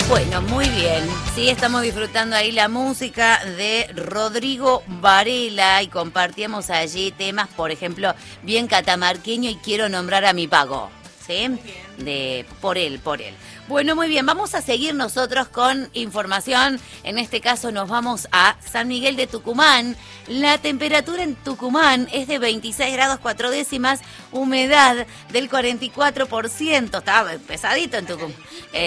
Bueno, muy bien. Sí, estamos disfrutando ahí la música de Rodrigo Varela y compartíamos allí temas, por ejemplo, bien catamarqueño y quiero nombrar a mi pago, ¿sí? Por él. Bueno, muy bien, vamos a seguir nosotros con información. En este caso nos vamos a San Miguel de Tucumán. La temperatura en Tucumán es de 26 grados 4 décimas, humedad del 44%. Estaba pesadito en Tucumán.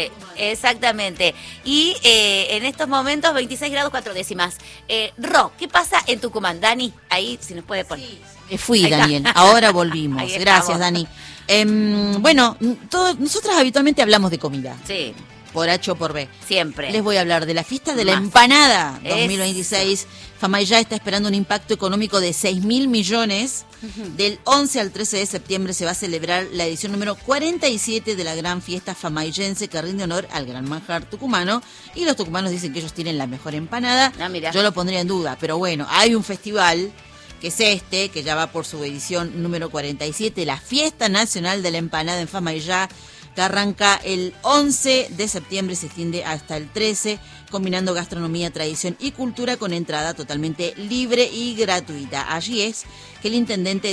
Exactamente. Y en estos momentos 26 grados 4 décimas. Ro, ¿qué pasa en Tucumán? Dani, ahí si nos puede poner. Me fui, Daniel. Ahora volvimos. Gracias, Dani. Bueno, nosotras habitualmente hablamos de comida. Sí. Por H o por B. Siempre. Les voy a hablar de la fiesta de la empanada 2026. Famayá está esperando un impacto económico de 6.000 millones. Del 11 al 13 de septiembre se va a celebrar la edición número 47 de la gran fiesta famaillense que rinde honor al gran manjar tucumano. Y los tucumanos dicen que ellos tienen la mejor empanada. Mira. Yo lo pondría en duda, pero bueno, hay un festival que es que ya va por su edición número 47, la Fiesta Nacional de la Empanada en Famayá, que arranca el 11 de septiembre y se extiende hasta el 13, combinando gastronomía, tradición y cultura con entrada totalmente libre y gratuita. Allí es que el intendente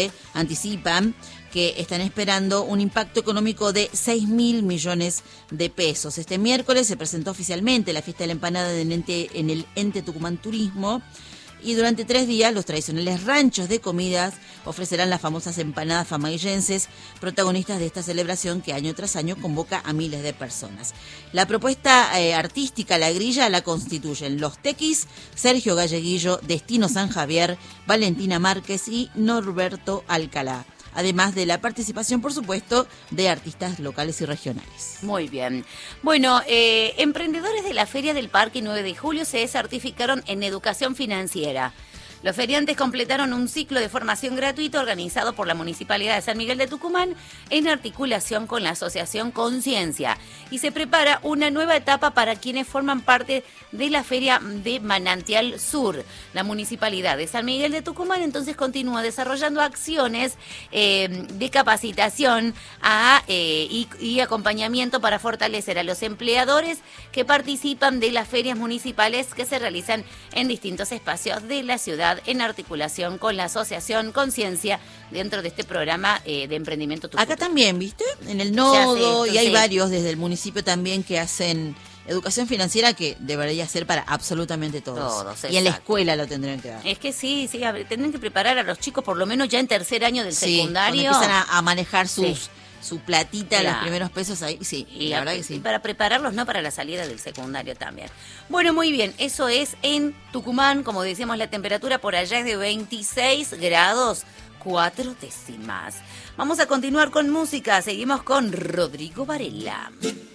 anticipan que están esperando un impacto económico de 6.000 millones de pesos. Este miércoles se presentó oficialmente la Fiesta de la Empanada en el ente Tucumán Turismo. Y durante 3 días, los tradicionales ranchos de comidas ofrecerán las famosas empanadas famaillenses, protagonistas de esta celebración que año tras año convoca a miles de personas. La propuesta artística, la grilla, la constituyen los tequis, Sergio Galleguillo, Destino San Javier, Valentina Márquez y Norberto Alcalá. Además de la participación, por supuesto, de artistas locales y regionales. Muy bien. Bueno, emprendedores de la Feria del Parque 9 de Julio se certificaron en educación financiera. Los feriantes completaron un ciclo de formación gratuito organizado por la Municipalidad de San Miguel de Tucumán en articulación con la Asociación Conciencia. Y se prepara una nueva etapa para quienes forman parte de la Feria de Manantial Sur. La Municipalidad de San Miguel de Tucumán entonces continúa desarrollando acciones de capacitación y acompañamiento para fortalecer a los empleadores que participan de las ferias municipales que se realizan en distintos espacios de la ciudad, en articulación con la Asociación Conciencia dentro de este programa de emprendimiento tucumano. Acá también, ¿viste? En el Nodo, y hay varios desde el municipio también que hacen educación financiera que debería ser para absolutamente todos. Y en la escuela lo tendrían que dar. Es que sí, tendrían que preparar a los chicos por lo menos ya en tercer año del secundario. Cuando empiezan a manejar su platita, los primeros pesos ahí, y la verdad que sí. Y para prepararlos, no para la salida del secundario también. Bueno, muy bien, eso es en Tucumán, como decíamos, la temperatura por allá es de 26 grados 4 décimas. Vamos a continuar con música, seguimos con Rodrigo Varela.